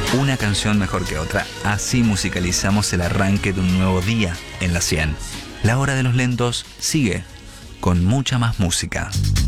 Una canción mejor que otra. Así musicalizamos el arranque de un nuevo día en la 100. La hora de los lentos sigue con mucha más música.